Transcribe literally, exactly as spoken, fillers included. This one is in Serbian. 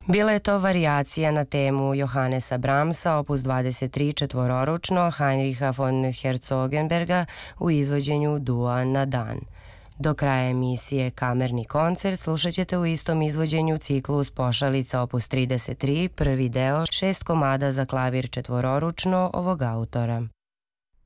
Bila je to varijacija na temu Johannesa Brahmsa, opus dvadeset tri četvororučno Heinricha von Herzogenberga u izvođenju Dua na dan. Do kraja emisije Kamerni koncert slušat ćete u istom izvođenju ciklus Pošalica opus trideset tri, prvi deo, šest komada za klavir četvororučno ovog autora.